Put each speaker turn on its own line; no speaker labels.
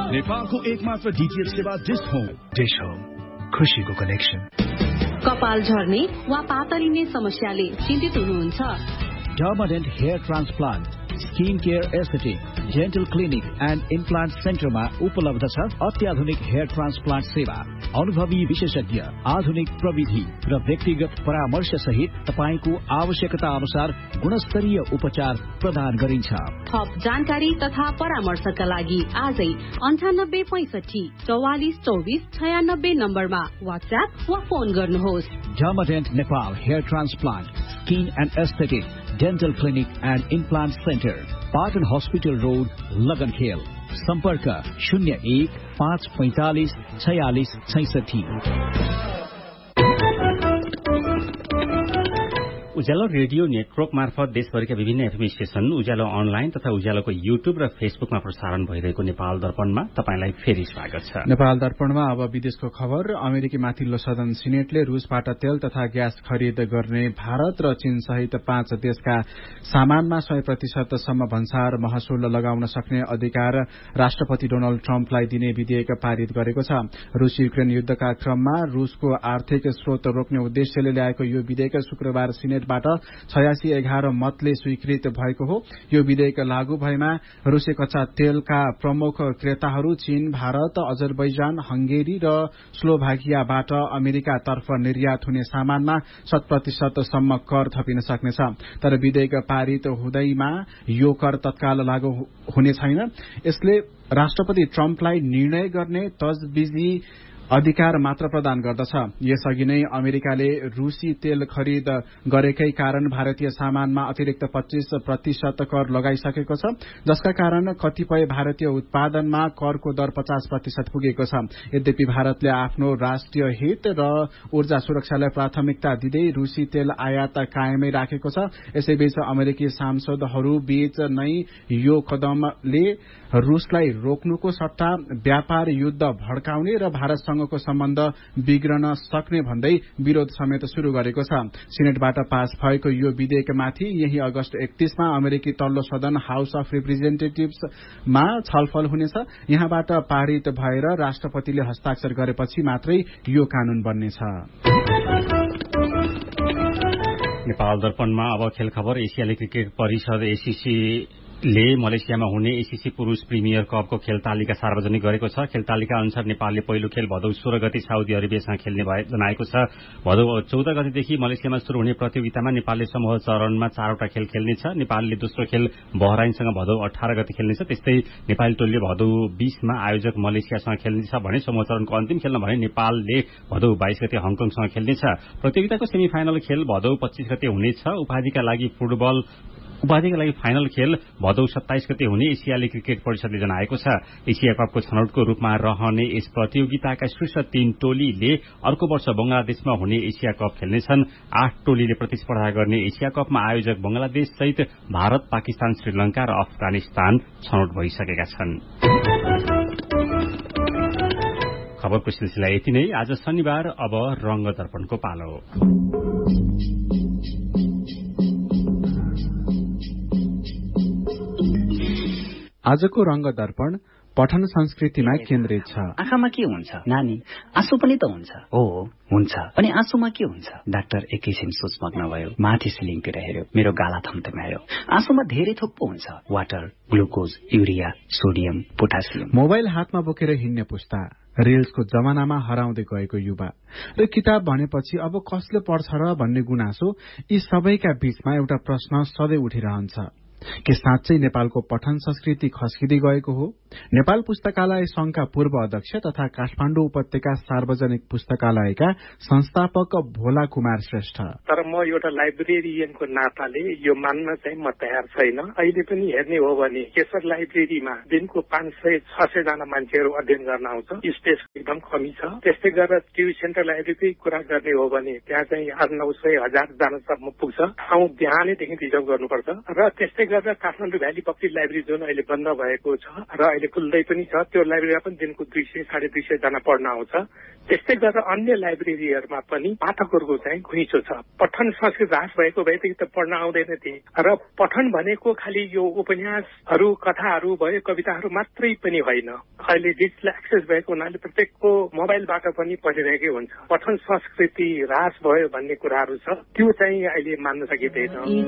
नेपालको एकमात्र डीटीएच सेवा डिश होम खुशीको कनेक्सन।
कपाल झर्ने वा पातलिने समस्याले चिन्तित हुनुहुन्छ?
डर्माडेन्ट hair transplant, skin care aesthetic, dental clinic and implant सेन्टरमा उपलब्ध छ अत्याधुनिक हेयर ट्रान्सप्लान्ट सेवा। अनुभवी विशेषज्ञ, आधुनिक प्रविधि र व्यक्तिगत परामर्श सहित तपाईको आवश्यकता अनुसार गुणस्तरीय उपचार प्रदान गरिन्छ।
थप जानकारी तथा परामर्शका लागि आजै 9865 44 24 96 नम्बरमा व्हाट्सएप वा फोन गर्नुहोस्।
डर्माडेन्ट Nepal hair transplant, skin and aesthetic, dental clinic and implant centre, Patan hospital road, लगनखेल। सम्पर्क 01 545 46 66।
उज्यालो रेडियो नेटवर्क मार्फत देशभरिका विभिन्न एफएम स्टेशन, उज्यालो अनलाइन तथा उज्यालोको युट्युब र फेसबुकमा प्रसारण भइरहेको नेपाल दर्पणमा तपाईलाई फेरि स्वागत छ।
नेपाल दर्पणमा अब विदेशको खबर। अमेरिकी माथिल्लो सदन सिनेटले रूसबाट तेल तथा ग्यास खरिद गर्ने भारत र चीन सहित 5 देशका सामानमा 100% सम्म भन्सार महसुल लगाउन सक्ने अधिकार राष्ट्रपति डोनाल्ड ट्रम्पलाई दिने विधेयक पारित गरेको छ। रूस युक्रेन युद्धका क्रममा रूसको आर्थिक स्रोत रोक्ने उद्देश्यले ल्याएको यो विधेयक शुक्रबार सिनेट 86-11 मतले स्वीकृत भएको हो। यो विधेयक लागू भएमा रूसी कच्चा तेलका प्रमुख क्रेताहरू चीन, भारत, अजरबैजान, हंगेरी र स्लोभाकियाबाट अमेरिकातर्फ निर्यात हुने सामानमा 100% सम्म कर थपिन सक्नेछ। तर विधेयक पारित हुँदैमा यो कर तत्काल लागू हुने छैन। यसले राष्ट्रपति ट्रम्पलाई निर्णय गर्ने तजविजी अधिकार मात्र प्रदान गर्दछ। यसअघि नै अमेरिकाले रूसी तेल खरिद गरेकै कारण भारतीय सामानमा अतिरिक्त 25% कर लगाइसकेको छ, जसका कारण कतिपय भारतीय उत्पादनमा करको दर 50% पुगेको छ। यद्यपि भारतले आफ्नो राष्ट्रिय हित र ऊर्जा सुरक्षालाई प्राथमिकता दिँदै रूसी तेल आयात कायमै राखेको छ। यसैबीच अमेरिकी सांसदहरू बीच नै यो कदमले रूसलाई रोक्नुको सट्टा व्यापार युद्ध भड्काउने र भारतसँगको सम्बन्ध बिग्रन सक्ने भन्दै विरोध समेत शुरू गरेको छ। सिनेटबाट पास भएको यो विधेयकमाथि यही अगस्त 31 मा अमेरिकी तल्लो सदन हाउस अफ रिप्रेजेन्टेटिभ्समा छलफल हुनेछ। यहाँबाट पारित भएर राष्ट्रपतिले हस्ताक्षर गरेपछि मात्रै यो कानून बन्नेछ।
नेपाल दर्पणमा अब खेल खबर। एसियाली क्रिकेट परिषद एसीसी ले मलेसियामा हुने एसीसी पुरूष प्रिमियर कपको खेल तालिका सार्वजनिक गरेको छ। खेल तालिका अनुसार नेपालले पहिलो खेल भदौ 16 गते साउदी अरेबियासँग खेल्ने जनाएको छ। भदौ 14 गतेदेखि मलेसियामा शुरू हुने प्रतियोगितामा नेपालले समूह चरणमा 4वटा खेल खेल्नेछ। नेपालले दोस्रो खेल बहराइनसँग भदौ 18 गते खेल्नेछ। त्यस्तै नेपाली टोलीले भदौ 20 मा आयोजक मलेसियासँग खेल्नेछ भने समूह चरणको अन्तिम खेल्न भने नेपालले भदौ 22 गते हङकङसँग खेल्नेछ। प्रतियोगिताको सेमी फाइनल खेल भदौ 25 गते हुनेछ। उपाधिका लागि फाइनल खेल भदौ 27 गते हुने एसियाली क्रिकेट परिषदले जनाएको छ। एसिया कपको छनौटको रूपमा रहने यस प्रतियोगिताका शीर्ष 3 टोलीले अर्को वर्ष बंगलादेशमा हुने एसिया कप खेल्नेछन्। 8 टोलीले प्रतिस्पर्धा गर्ने एसिया कपमा आयोजक बंगलादेश सहित भारत, पाकिस्तान, श्रीलंका र अफगानिस्तान छनौट भइसकेका छन्। खबरको सिलसिला यति नै। आज शनिबार अब रंग दर्पणको पालो।
आजको रंग दर्पण पठन संस्कृतिमा केन्द्रित छ।
आँखामा के हुन्छ नानी? आँसु पनि त हुन्छ। हो हुन्छ। अनि आँसुमा के हुन्छ? डाक्टर एकैछिन सोचमग्न भयो। माथि सिलिङतिर हेर्यो, मेरो गाला थम्थम्यायो। आँसुमा धेरै थोक पो हुन्छ। Water, glucose, urea, sodium, potassium.
Mobile हातमा बोकेर हिँड्ने पुस्ता, रिल्सको जमानामा हराउँदै गएको युवा र किताब भनेपछि अब कसले पढ्छ र भन्ने गुनासो, यी सबैका बीचमा एउटा प्रश्न सधैँ उठिरहन्छ के साँच्चै नेपालको पठन संस्कृति खस्किँदै गएको हो? नेपाल पुस्तकालय संघका पूर्व अध्यक्ष तथा काठमाडौँ उपत्यका सार्वजनिक पुस्तकालयका संस्थापक भोला कुमार श्रेष्ठ।
तर म एउटा लाइब्रेरियनको नाताले यो मान्न चाहिँ म तयार छैन। अहिले पनि हेर्ने हो भने केशर लाइब्रेरीमा दिनको 500-600 जना मान्छेहरू अध्ययन गर्न आउँछ। स्पेस एकदम कमी छ। त्यस्तै गरेर टिभी सेन्टर लाइब्रेरीकै कुरा गर्ने हो भने त्यहाँ चाहिँ 800-900-1000 जनासम्म पुग्छ। ठाउँ बिहानैदेखि रिजर्भ गर्नुपर्छ। र त्यस्तै गरेर काठमाडौँ भ्याली पब्लिक लाइब्रेरी जुन अहिले बन्द भएको छ र अहिले खुल्दै पनि छ। त्यो लाइब्रेरीमा पनि दिनको 200-250 जना पढ्न आउँछ। त्यस्तै गरेर अन्य लाइब्रेरीहरूमा पनि पाठकहरूको चाहिँ घुइँचो छ। पठन संस्कृति ह्रास भएको भएदेखि त पढ्न आउँदैन थिए र पठन भनेको खालि यो उपन्यासहरू, कथाहरू भयो, कविताहरू मात्रै पनि होइन। अहिले डिजिटल एक्सेस भएको हुनाले प्रत्येकको मोबाइलबाट पनि पढिरहेकै हुन्छ। पठन संस्कृति ह्रास भयो भन्ने कुराहरू छ, त्यो चाहिँ अहिले मान्न सकिँदैन।